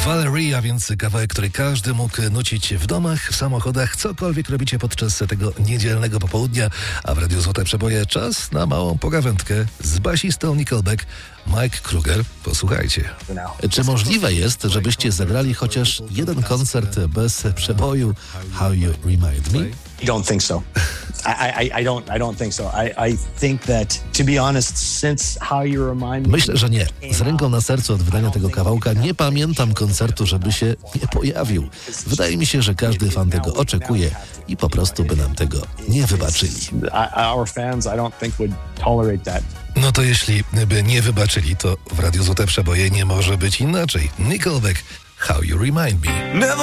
Valerie, a więc kawałek, który każdy mógł nucić w domach, w samochodach, cokolwiek robicie podczas tego niedzielnego popołudnia, a w Radiu Złote Przeboje czas na małą pogawędkę z basistą Nickelback, Mike Kruger. Posłuchajcie. Czy możliwe jest, żebyście zagrali chociaż jeden koncert bez przeboju How You Remind Me? I don't think so. I don't think so. I think that, to be honest, since How You Remind Me... Myślę, że nie. Z ręką na sercu od wydania tego kawałka nie pamiętam koncertu, żeby się nie pojawił. Wydaje mi się, że każdy fan tego oczekuje i po prostu by nam tego nie wybaczyli. Our fans, I don't think would tolerate that. No to jeśli by nie wybaczyli, to w Radiu Złote Przeboje nie może być inaczej. Nickelback, How You Remind Me.